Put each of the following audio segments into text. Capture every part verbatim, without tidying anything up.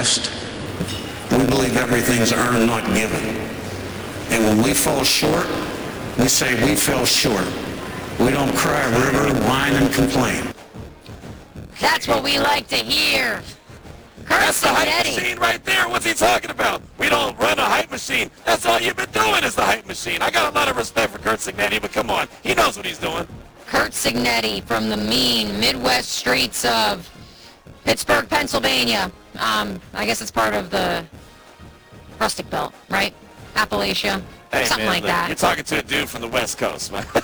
West. We believe everything's earned, not given. And when we fall short, we say we fell short. We don't cry river, whine, and complain. That's what we like to hear. That's the hype Eddie. machine right there. What's he talking about? We don't run a hype machine. That's all you've been doing is the hype machine. I got a lot of respect for Curt Cignetti, but come on. He knows what he's doing. Curt Cignetti from the mean Midwest streets of Pittsburgh, Pennsylvania. Um, I guess it's part of the Rustic Belt, right? Appalachia. Hey, Something man, like look, that. You're talking to a dude from the West Coast, man.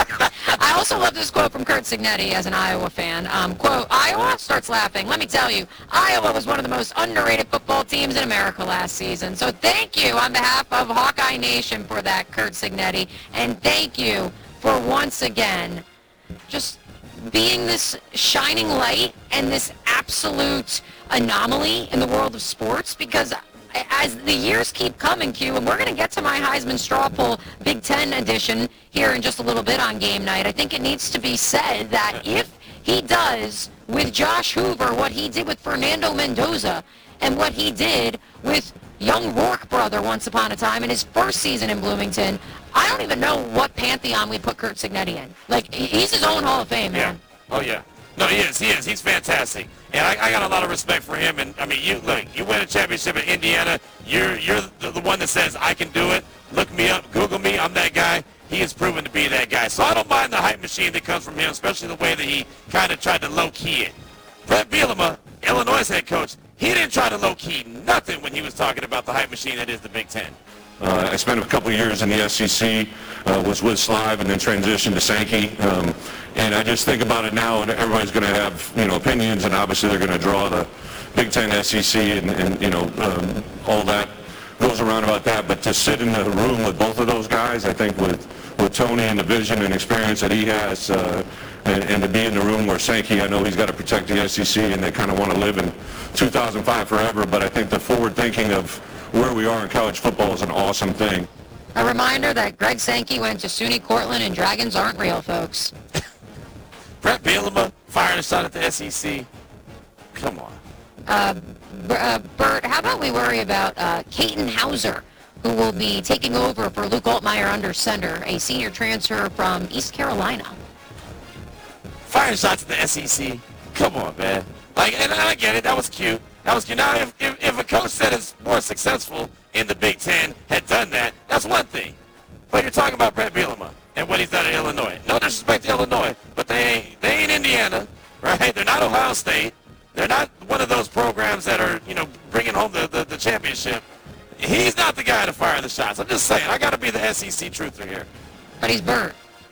I also love this quote from Curt Cignetti as an Iowa fan. Um, quote, Iowa starts laughing. Let me tell you, Iowa was one of the most underrated football teams in America last season. So thank you on behalf of Hawkeye Nation for that, Curt Cignetti. And thank you for once again just being this shining light and this absolute anomaly in the world of sports, because as the years keep coming, Q, and we're going to get to my Heisman straw poll Big Ten edition here in just a little bit on game night, I think it needs to be said that if he does with Josh Hoover what he did with Fernando Mendoza and what he did with young Rourke brother once upon a time in his first season in Bloomington, I don't even know what pantheon we put Curt Cignetti in. Like, he's his own Hall of Fame, man. Yeah. Oh, yeah. No, he is. He is. He's fantastic. And I, I got a lot of respect for him. And, I mean, you look, you win a championship in Indiana. You're you're the, the one that says, I can do it. Look me up. Google me. I'm that guy. He has proven to be that guy. So I don't mind the hype machine that comes from him, especially the way that he kind of tried to low-key it. Bret Bielema, Illinois' head coach, he didn't try to low-key nothing when he was talking about the hype machine that is the Big Ten. Uh, I spent a couple of years in the S E C, uh, was with Slive, and then transitioned to Sankey. Um, and I just think about it now, and everybody's going to have, you know, opinions, and obviously they're going to draw the Big Ten, S E C, and, and you know, um, all that goes around about that. But to sit in the room with both of those guys, I think with, with Tony and the vision and experience that he has, uh, and, and to be in the room where Sankey, I know he's got to protect the S E C, and they kind of want to live in two thousand five forever. But I think the forward thinking of where we are in college football is an awesome thing. A reminder that Greg Sankey went to SUNY Cortland and dragons aren't real, folks. Bret Bielema firing a shot at the S E C. Come on. Uh, B- uh, Bert, how about we worry about uh, Caton Hauser, who will be taking over for Luke Altmaier under center, a senior transfer from East Carolina. Firing shots at the S E C. Come on, man. Like, and I get it. That was cute. That was cute. Now, if, if, if a coach that is more successful in the Big Ten had done that, that's one thing. But you're talking about Bret Bielema and what he's done in Illinois. No disrespect to Illinois, but they ain't, they ain't Indiana, right? They're not Ohio State. They're not one of those programs that are, you know, bringing home the, the, the championship. He's not the guy to fire the shots. I'm just saying, I got to be the S E C truther here. But he's Bert.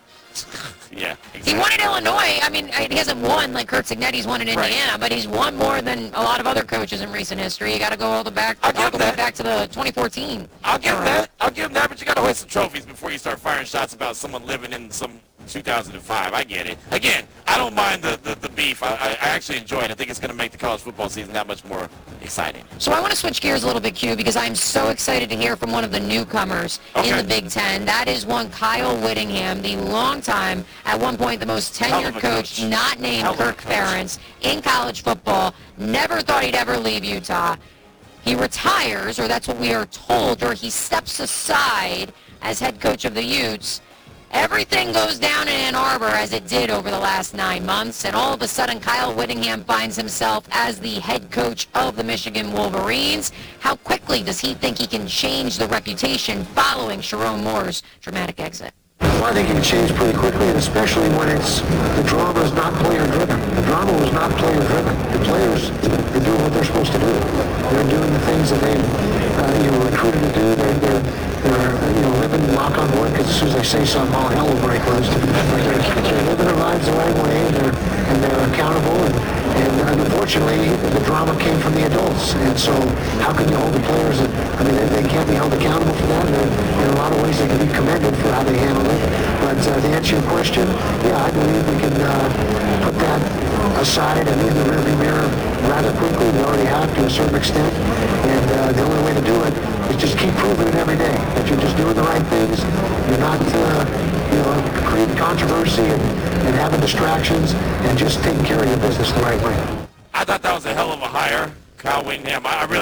Yeah, exactly. He won in Illinois. I mean, he hasn't won like Curt Cignetti's won in Indiana, Right. but he's won more than a lot of other coaches in recent history. You got to go all the back, I'll give all the way that. back to the twenty fourteen. I'll give him era. that. I'll give him that, but you got to hoist some trophies before you start firing shots about someone living in some two thousand five. I get it. Again, I don't mind the, the, the beef. I, I I actually enjoy it. I think it's going to make the college football season that much more exciting. So I want to switch gears a little bit, Q, because I'm so excited to hear from one of the newcomers in Okay. the Big Ten. That is one Kyle Whittingham, the longtime, at one point the most Hell tenured of a coach, coach. not named Hell of a Kirk coach. Ferentz, in college football. Never thought he'd ever leave Utah. He retires, or that's what we are told, or he steps aside as head coach of the Utes. Everything goes down in Ann Arbor as it did over the last nine months, and all of a sudden Kyle Whittingham finds himself as the head coach of the Michigan Wolverines. How quickly does he think he can change the reputation following Sharon Moore's dramatic exit? Well, I think it can change pretty quickly, and especially when it's the drama is not player-driven. The drama was not player-driven. The players are doing what they're supposed to do. They're doing the things that they've uh, you know, recruited to do. They're, they're, they're you know, living, knock on wood, because as soon as they say something, all hell will break loose. They're, they're living their lives the right way, and they're, and they're accountable. And, and unfortunately, the drama came from the adults. And so how can you hold the players? That, I mean, they, they can't be held accountable for that. And in a lot of ways, they can be commended for how they handled it. But uh, to answer your question, yeah, I believe we can uh, put that aside and in the rearview mirror rather quickly. We already have to a certain extent. And uh, the only way to do it is just keep proving it every day that you're just doing the right things. You're not, uh, you know, creating controversy and, and having distractions, and just taking care of your business the right way. I thought that was a hell of a hire, Kyle Whittingham. I I really